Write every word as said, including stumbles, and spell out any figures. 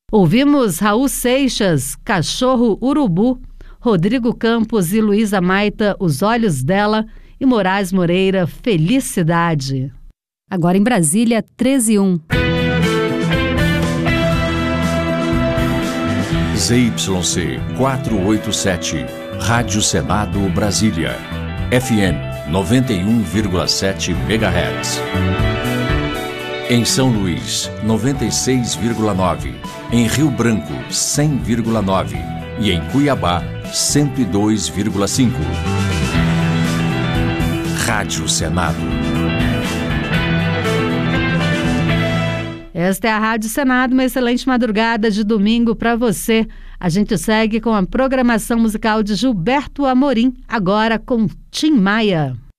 Ouvimos Raul Seixas, Cachorro Urubu, Rodrigo Campos e Luísa Maita, Os Olhos Dela, e Moraes Moreira, Felicidade. Agora em Brasília, treze e um. Z Y C quatrocentos e oitenta e sete, Rádio Senado Brasília, F M noventa e um vírgula sete megahertz. Em São Luís, noventa e seis vírgula nove, em Rio Branco, cem vírgula nove e em Cuiabá, cento e dois vírgula cinco. Rádio Senado. Esta é a Rádio Senado, uma excelente madrugada de domingo para você. A gente segue com a programação musical de Gilberto Amorim, agora com Tim Maia.